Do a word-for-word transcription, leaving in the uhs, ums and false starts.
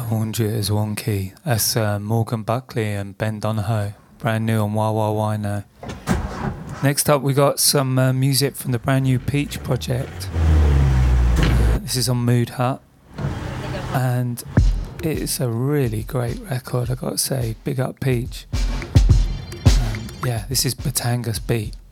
warned you it was wonky. That's uh, Morgan Buckley and Ben Donahoe, brand new on Wah Wah Why now. Next up, we got some uh, music from the brand new Peach project. Uh, this is on Mood Hut, and it's a really great record, I gotta say. Big up Peach. Um, yeah, this is Batangas Beat.